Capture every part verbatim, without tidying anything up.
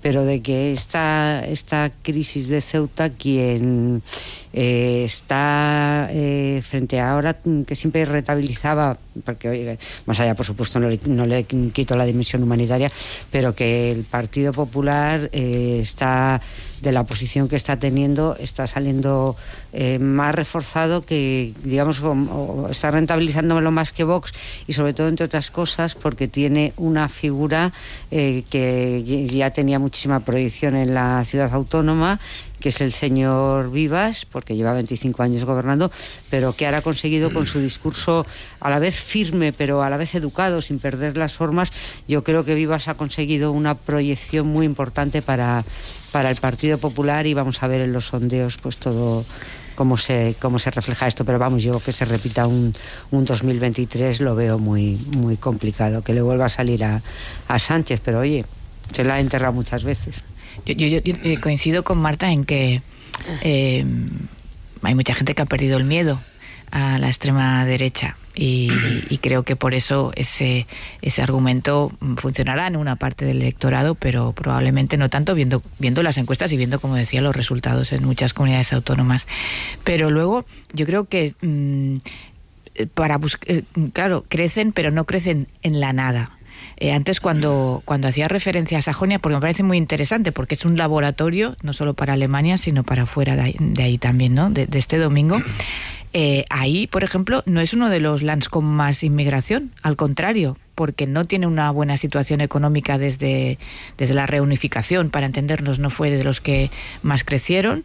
pero de que esta, esta crisis de Ceuta, quien eh, está eh, frente a ahora, que siempre rentabilizaba, porque oye, más allá, por supuesto, no le, no le quito la dimensión humanitaria, pero que el Partido Popular eh, está, de la posición que está teniendo, está saliendo eh, más reforzado que, digamos, o, o está rentabilizándolo más que Vox, y sobre todo, entre otras cosas, porque tiene una figura eh, que ya tenía muchísima proyección en la ciudad autónoma, que es el señor Vivas, porque lleva veinticinco años gobernando, pero que ahora ha conseguido, con su discurso a la vez firme, pero a la vez educado, sin perder las formas, yo creo que Vivas ha conseguido una proyección muy importante para, para el Partido Popular, y vamos a ver en los sondeos pues todo cómo se, cómo se refleja esto, pero vamos, yo que se repita un, un dos mil veintitrés lo veo muy, muy complicado, que le vuelva a salir a, a Sánchez, pero oye, se la ha enterrado muchas veces. Yo, yo, yo coincido con Marta en que eh, hay mucha gente que ha perdido el miedo a la extrema derecha, y, y creo que por eso ese ese argumento funcionará en una parte del electorado, pero probablemente no tanto, viendo viendo las encuestas y viendo, como decía, los resultados en muchas comunidades autónomas. Pero luego yo creo que mmm, para buscar, claro, crecen, pero no crecen en la nada. Eh, antes, cuando, cuando hacía referencia a Sajonia, porque me parece muy interesante, porque es un laboratorio no solo para Alemania, sino para fuera de ahí, de ahí también, ¿no? De, de este domingo. Eh, ahí, por ejemplo, no es uno de los lands con más inmigración, al contrario, porque no tiene una buena situación económica desde, desde la reunificación, para entendernos, no fue de los que más crecieron,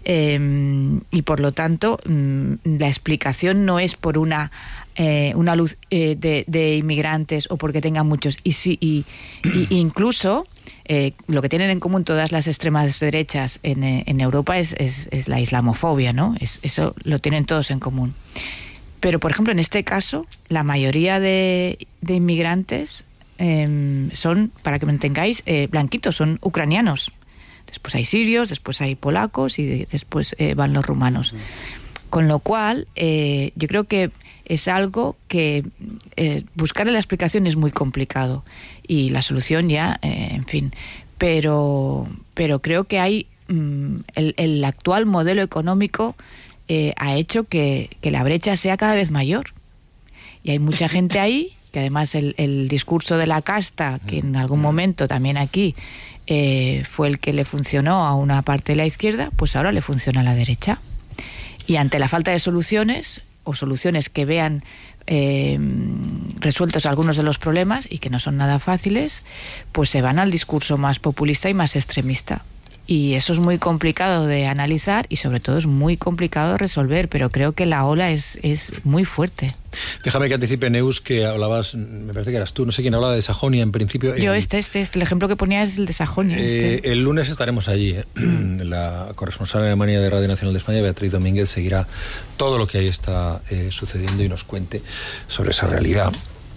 eh, y por lo tanto la explicación no es por una eh, una luz eh, de, de inmigrantes o porque tengan muchos, y sí, y, y incluso eh, lo que tienen en común todas las extremas derechas en, en Europa es, es, es la islamofobia, ¿no? Es, eso lo tienen todos en común. Pero, por ejemplo, en este caso, la mayoría de, de inmigrantes eh, son, para que me entendáis, eh, blanquitos, son ucranianos. Después hay sirios, después hay polacos y de, después eh, van los rumanos. Con lo cual, eh, yo creo que es algo que eh, buscarle la explicación es muy complicado. Y la solución ya, eh, en fin. Pero, pero creo que hay mm, el, el actual modelo económico Eh, ha hecho que, que la brecha sea cada vez mayor. Y hay mucha gente ahí, que además el, el discurso de la casta, que en algún momento también aquí eh, fue el que le funcionó a una parte de la izquierda, pues ahora le funciona a la derecha. Y ante la falta de soluciones, o soluciones que vean eh, resueltos algunos de los problemas, y que no son nada fáciles, pues se van al discurso más populista y más extremista. Y eso es muy complicado de analizar y sobre todo es muy complicado de resolver, pero creo que la ola es, es muy fuerte. Déjame que anticipe, Neus, que hablabas, me parece que eras tú, no sé quién hablaba de Sajonia en principio. Yo eh, este, este, este, el ejemplo que ponía es el de Sajonia. Eh, este. El lunes estaremos allí. ¿eh? La corresponsal en Alemania de Radio Nacional de España, Beatriz Domínguez, seguirá todo lo que ahí está eh, sucediendo y nos cuente sobre esa realidad,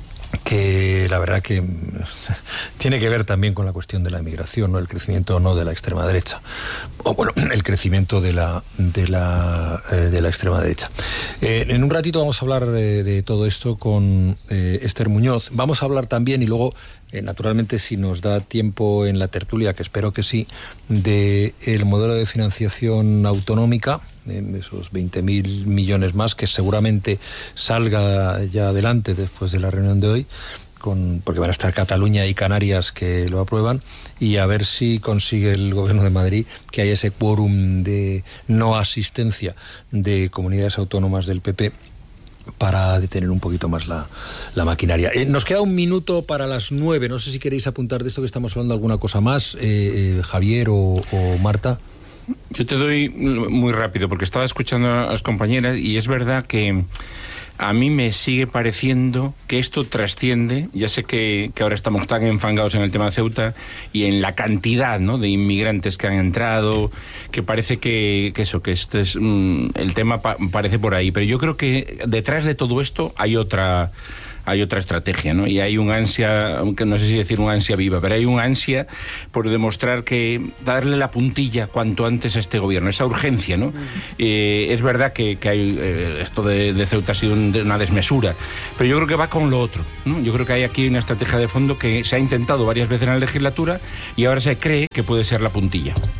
que la verdad que tiene que ver también con la cuestión de la inmigración, ¿no? El crecimiento o no de la extrema derecha, o bueno, el crecimiento de la de la eh, de la extrema derecha. Eh, en un ratito vamos a hablar de, de todo esto con eh, Esther Muñoz. Vamos a hablar también, y luego eh, naturalmente, si nos da tiempo en la tertulia, que espero que sí, de el modelo de financiación autonómica, eh, esos veinte mil millones más, que seguramente salga ya adelante después de la reunión de hoy, con, porque van a estar Cataluña y Canarias que lo aprueban, y a ver si consigue el Gobierno de Madrid que haya ese quórum de no asistencia de comunidades autónomas del P P para detener un poquito más la, la maquinaria. Eh, nos queda un minuto para las nueve. No sé si queréis apuntar de esto que estamos hablando alguna cosa más, eh, eh, Javier o, o Marta. Yo te doy muy rápido, porque estaba escuchando a las compañeras y es verdad que a mí me sigue pareciendo que esto trasciende. Ya sé que, que ahora estamos tan enfangados en el tema de Ceuta y en la cantidad, ¿no?, de inmigrantes que han entrado, que parece que, que eso, que este es mm, el tema pa- parece por ahí. Pero yo creo que detrás de todo esto hay otra hay otra estrategia, ¿no? Y hay un ansia, aunque no sé si decir un ansia viva, pero hay un ansia por demostrar que darle la puntilla cuanto antes a este gobierno, esa urgencia, ¿no? Eh, es verdad que, que hay eh, esto de, de Ceuta ha sido un, de una desmesura, pero yo creo que va con lo otro, ¿no? Yo creo que hay aquí una estrategia de fondo que se ha intentado varias veces en la legislatura y ahora se cree que puede ser la puntilla.